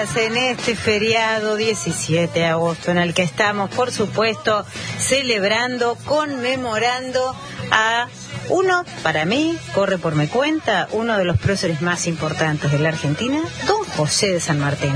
días en este feriado 17 de agosto, en el que estamos, por supuesto, celebrando, conmemorando a uno, para mí, corre por mi cuenta, uno de los próceres más importantes de la Argentina, don José de San Martín.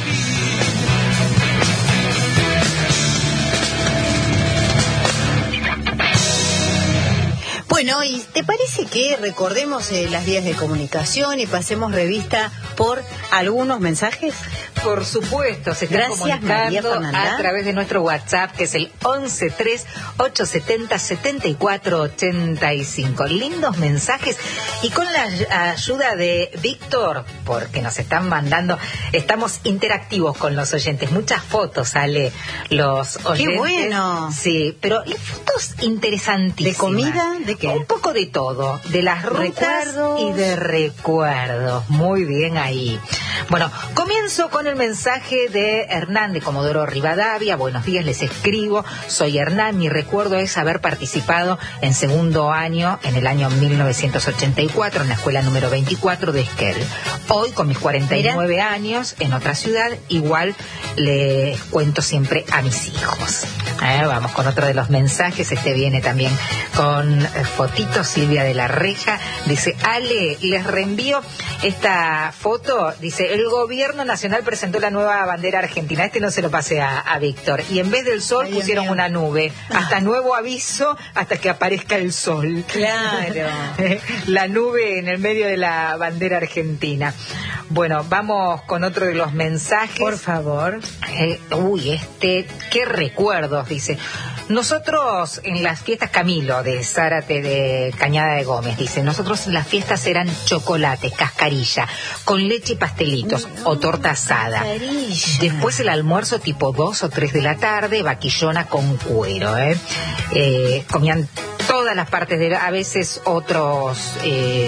Bueno, ¿y te parece que recordemos las vías de comunicación y pasemos revista por algunos mensajes? Por supuesto, se están comunicando a través de nuestro WhatsApp, que es el 11-3-870-7485. Lindos mensajes, y con la ayuda de Víctor, porque nos están mandando, estamos interactivos con los oyentes, muchas fotos sale los oyentes. ¡Qué bueno! Sí, pero fotos interesantísimas. ¿De comida? ¿De qué? Un poco de todo, de las rutas y de recuerdos. Muy bien ahí. Bueno, comienzo con el mensaje de Hernán de Comodoro Rivadavia. Buenos días, les escribo. Soy Hernán. Mi recuerdo es haber participado en segundo año, en el año 1984, en la escuela número 24 de Esquel. Hoy, con mis 49 años, en otra ciudad, igual les cuento siempre a mis hijos. Vamos con otro de los mensajes. Este viene también con fotitos. Silvia de la Reja dice: Ale, les reenvío esta foto. Dice: el gobierno nacional presentó la nueva bandera argentina. Este no se lo pasé a Víctor. Y en vez del sol pusieron una nube. Hasta nuevo aviso, hasta que aparezca el sol. Claro. La nube en el medio de la bandera argentina. Bueno, vamos con otro de los mensajes. Por favor. Qué recuerdos, dice. Nosotros en las fiestas, Camilo de Zárate de Cañada de Gómez dice: nosotros las fiestas eran chocolate, cascarilla, con leche y pastelitos, o torta asada. Cascarilla. Después el almuerzo tipo 2 o 3 de la tarde, vaquillona con cuero. Comían todas las partes a veces otros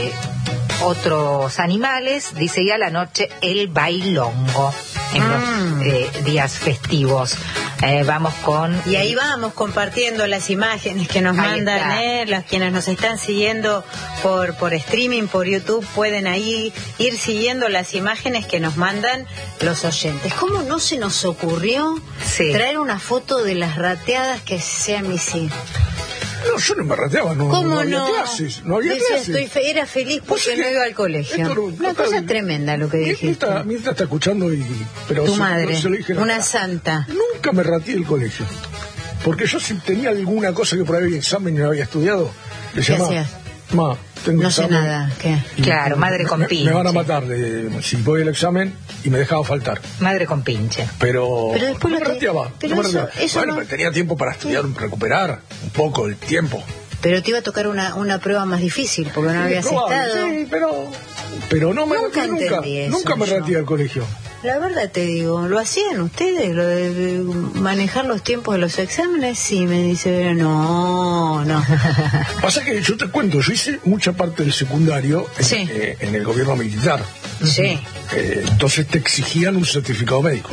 animales, dice, y a la noche el bailongo en los días festivos. Vamos con... Y ahí vamos compartiendo las imágenes que nos mandan, las quienes nos están siguiendo por streaming, por YouTube, pueden ahí ir siguiendo las imágenes que nos mandan los oyentes. ¿Cómo no se nos ocurrió traer una foto de las rateadas que hacían mis hijos? No, yo no me rateaba, no había clases. No había clases. Era feliz porque no iba al colegio. Una cosa tremenda lo que dijiste. Mi hija está escuchando, pero tu madre, no se lo dije nada. Una santa. Nunca me rateé del colegio. Porque yo, si tenía alguna cosa que por ahí había examen y no había estudiado, le llamaba: ma, tengo no examen. sé nada. ¿Qué? Claro, madre con pinche. Me van a matar si voy al examen, y me dejaba faltar. Madre con pinche. Pero después no me rateaba. Bueno, tenía tiempo para estudiar, recuperar un poco el tiempo. Pero te iba a tocar una prueba más difícil, porque no habías estado. Sí, pero no me rateé nunca me rateé al colegio. La verdad te digo, ¿lo hacían ustedes? ¿Lo de manejar los tiempos de los exámenes? Sí, me dice, no. Pasa que yo te cuento, yo hice mucha parte del secundario en el gobierno militar. Sí. Entonces te exigían un certificado médico.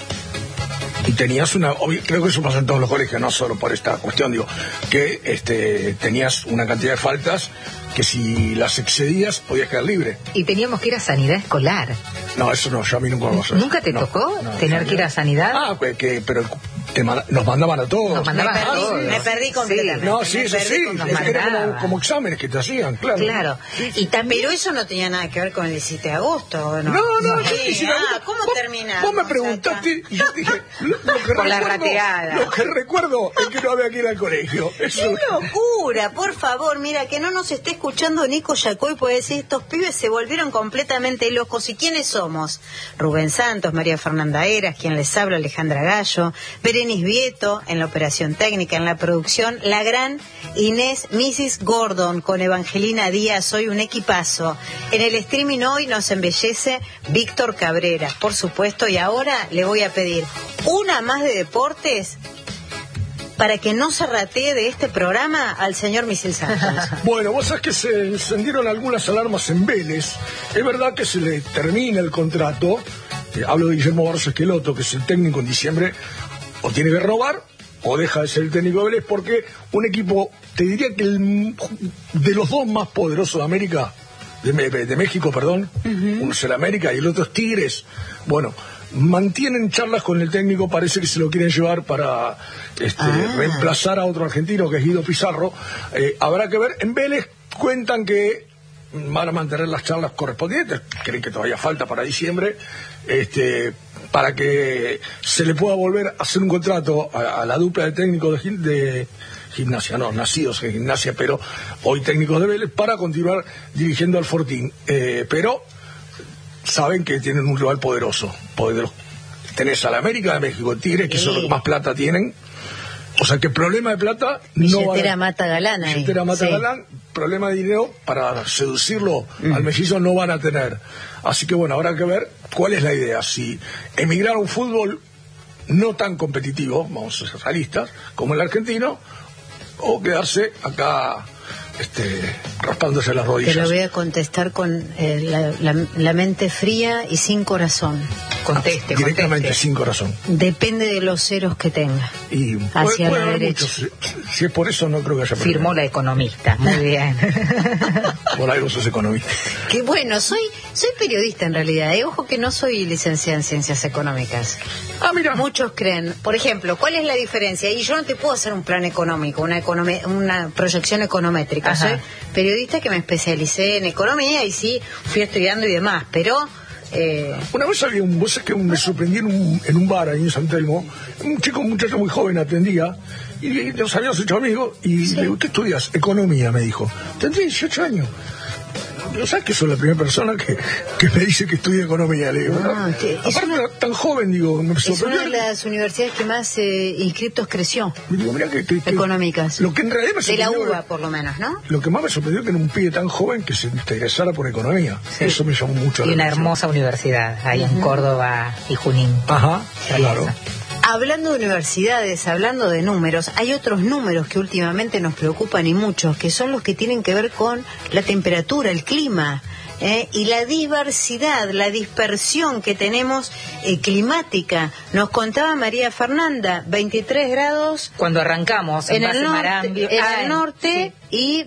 Y tenías creo que eso pasa en todos los colegios, no solo por esta cuestión, digo, que tenías una cantidad de faltas que si las excedías podías quedar libre. Y teníamos que ir a sanidad escolar. No, eso no, yo a mí nunca me pasó. ¿Nunca te tocó tener que ir a sanidad? Pero nos mandaban a todos. Me perdí completamente. No, sí, eso sí. Era como exámenes que te hacían, claro. Claro. Y también, pero eso no tenía nada que ver con el 17 de agosto, ¿no? No. ¿Cómo terminamos? Vos me preguntaste y yo dije, por la rateada. Lo que recuerdo es que no había que ir al colegio. Eso. ¡Qué locura! Por favor, mira, que no nos esté escuchando Nico Yacoy, puede decir: estos pibes se volvieron completamente locos. ¿Y quiénes somos? Rubén Santos, María Fernanda Eras, quien les habla, Alejandra Gallo, Berenice Vieto en la operación técnica, en la producción, la gran Inés Mrs. Gordon con Evangelina Díaz, hoy un equipazo. En el streaming hoy nos embellece Víctor Cabrera, por supuesto, y ahora le voy a pedir una más de deportes para que no se ratee de este programa al señor Misil Santos. Bueno, vos sabés que se encendieron algunas alarmas en Vélez. Es verdad que se le termina el contrato. Hablo de Guillermo Barros Esqueloto, que es el técnico en diciembre. O tiene que robar o deja de ser el técnico de Vélez, porque un equipo, te diría que de los dos más poderosos de América, de México, perdón, uno es el América y el otro es Tigres. Bueno, mantienen charlas con el técnico, parece que se lo quieren llevar para reemplazar a otro argentino que es Guido Pizarro. Habrá que ver. En Vélez cuentan que van a mantener las charlas correspondientes, creen que todavía falta para diciembre, para que se le pueda volver a hacer un contrato a la dupla de técnicos de Gimnasia, no, nacidos en Gimnasia, pero hoy técnicos de Vélez, para continuar dirigiendo al Fortín. Pero saben que tienen un rival poderoso. Tenés a la América de México, Tigres, que son los que más plata tienen. O sea que problema de plata billetera mata galán ahí. Billetera mata galán, problema de dinero para seducirlo al mellizo no van a tener. Así que bueno, habrá que ver cuál es la idea. Si emigrar a un fútbol no tan competitivo, vamos a ser realistas, como el argentino, o quedarse acá raspándose las rodillas. Te lo voy a contestar con la mente fría y sin corazón. Directamente sin corazón. Depende de los ceros que tenga. Y hacia la derecha. Si es por eso, no creo que haya problema. Firmó la economista. Muy bien. Por algo sos economista. Que bueno, soy periodista en realidad. Ojo que no soy licenciada en ciencias económicas. Mira. Muchos creen. Por ejemplo, ¿cuál es la diferencia? Y yo no te puedo hacer un plan económico, una proyección econométrica. Ajá. Soy periodista que me especialicé en economía y sí fui estudiando y demás, pero una vez había vos sabés que me sorprendí en un bar ahí en San Telmo, un muchacho muy joven atendía y nos habíamos hecho amigos y le digo, ¿qué estudias? Economía, me dijo. Tendría 18 años. ¿Sabes que soy la primera persona que me dice que estudia economía? Le digo, aparte era tan joven, digo, me sorprendió. Es una de las universidades que más inscriptos creció. Digo, mirá que económicas. Lo que en realidad me sorprendió, de la UBA, por lo menos, ¿no? Lo que más me sorprendió es que era un pibe tan joven que se interesara por economía. Sí. Eso me llamó mucho la atención. Y una hermosa universidad, ahí en Córdoba y Junín. Ajá, claro. Hablando de universidades, hablando de números, hay otros números que últimamente nos preocupan y muchos, que son los que tienen que ver con la temperatura, el clima, y la diversidad, la dispersión que tenemos climática. Nos contaba María Fernanda, 23 grados cuando arrancamos en el norte sí. Y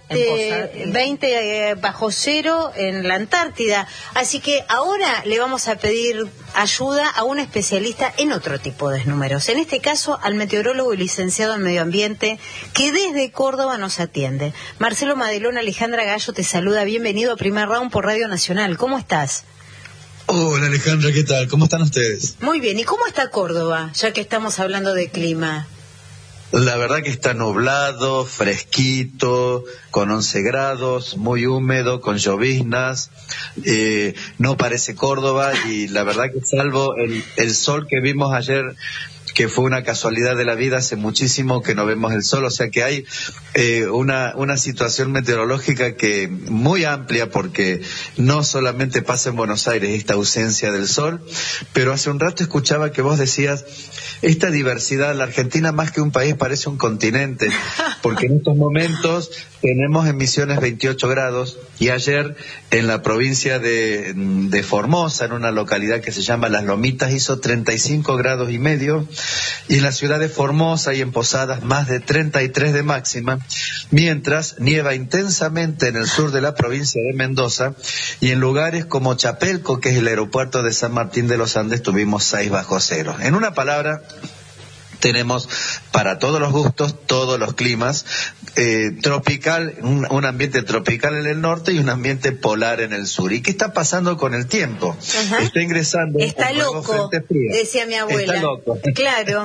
20 bajo cero en la Antártida. Así que ahora le vamos a pedir ayuda a un especialista en otro tipo de números. En este caso, al meteorólogo y licenciado en medio ambiente, que desde Córdoba nos atiende. Marcelo Madelón, Alejandra Gallo te saluda. Bienvenido a Primer Round por Radio Nacional. ¿Cómo estás? Hola Alejandra, ¿qué tal? ¿Cómo están ustedes? Muy bien. ¿Y cómo está Córdoba, ya que estamos hablando de clima? La verdad que está nublado, fresquito, con 11 grados, muy húmedo, con lloviznas, no parece Córdoba y la verdad que salvo el sol que vimos ayer, que fue una casualidad de la vida, hace muchísimo que no vemos el sol, o sea que hay una situación meteorológica que muy amplia, porque no solamente pasa en Buenos Aires esta ausencia del sol, pero hace un rato escuchaba que vos decías esta diversidad. La Argentina, más que un país, parece un continente, porque en estos momentos tenemos en Misiones 28 grados y ayer en la provincia de Formosa, en una localidad que se llama Las Lomitas, hizo 35 grados y medio, y en la ciudad de Formosa y en Posadas más de 33 de máxima, mientras nieva intensamente en el sur de la provincia de Mendoza, y en lugares como Chapelco, que es el aeropuerto de San Martín de los Andes, tuvimos 6 bajo cero. En una palabra, tenemos para todos los gustos, todos los climas, tropical, un ambiente tropical en el norte y un ambiente polar en el sur. ¿Y qué está pasando con el tiempo? Ajá. Está ingresando está un loco, frente frío. Decía mi abuela. Está loco. Claro.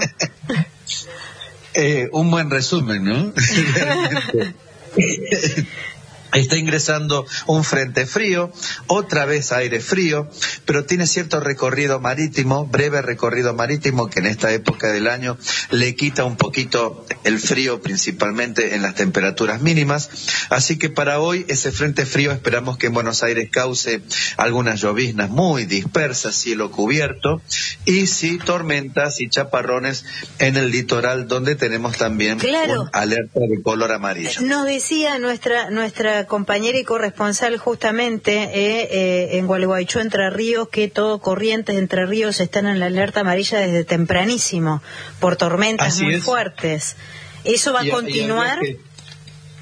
Un buen resumen, ¿no? Está ingresando un frente frío, otra vez aire frío, pero tiene cierto recorrido marítimo, breve recorrido marítimo, que en esta época del año le quita un poquito el frío, principalmente en las temperaturas mínimas. Así que para hoy ese frente frío esperamos que en Buenos Aires cause algunas lloviznas muy dispersas, cielo cubierto, y sí tormentas y chaparrones en el litoral, donde tenemos también una alerta de color amarillo. Nos decía nuestra compañera y corresponsal justamente en Gualeguaychú, Entre Ríos, que todo Corrientes, Entre Ríos están en la alerta amarilla desde tempranísimo por tormentas muy fuertes. ¿Eso va a continuar?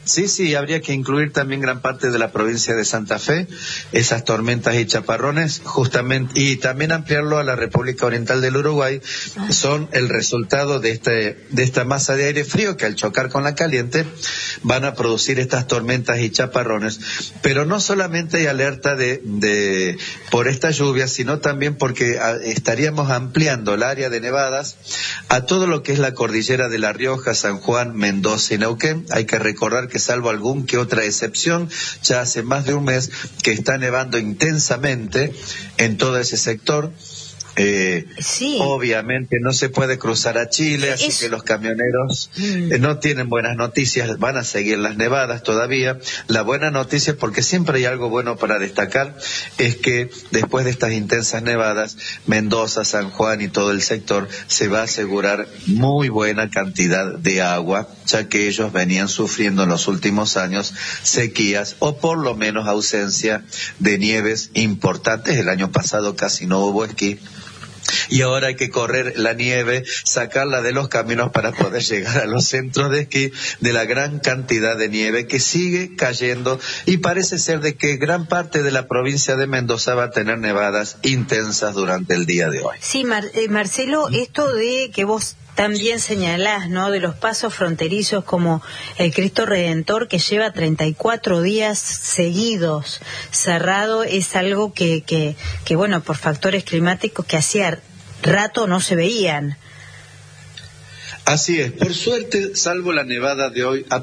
Sí, habría que incluir también gran parte de la provincia de Santa Fe, esas tormentas y chaparrones, justamente, y también ampliarlo a la República Oriental del Uruguay, son el resultado de esta masa de aire frío que al chocar con la caliente van a producir estas tormentas y chaparrones. Pero no solamente hay alerta por esta lluvia, sino también porque estaríamos ampliando el área de nevadas a todo lo que es la cordillera de La Rioja, San Juan, Mendoza y Neuquén. Hay que recordar que salvo algún que otra excepción, ya hace más de un mes que está nevando intensamente en todo ese sector. Sí. Obviamente no se puede cruzar a Chile, así que los camioneros no tienen buenas noticias, van a seguir las nevadas todavía. La buena noticia, porque siempre hay algo bueno para destacar, es que después de estas intensas nevadas, Mendoza, San Juan y todo el sector se va a asegurar muy buena cantidad de agua, ya que ellos venían sufriendo en los últimos años sequías o por lo menos ausencia de nieves importantes. El año pasado casi no hubo esquí. Y ahora hay que correr la nieve, sacarla de los caminos para poder llegar a los centros de esquí de la gran cantidad de nieve que sigue cayendo, y parece ser de que gran parte de la provincia de Mendoza va a tener nevadas intensas durante el día de hoy. Sí, Marcelo, esto de que vos también señalás, ¿no?, de los pasos fronterizos como el Cristo Redentor, que lleva 34 días seguidos cerrado, es algo que bueno, por factores climáticos que hacía rato no se veían. Así es, por suerte, salvo la nevada de hoy,